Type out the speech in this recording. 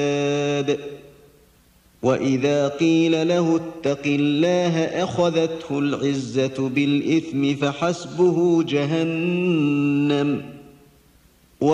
وإذا قيل له اتق الله أخذته العزة بالإثم فحسبه جهنم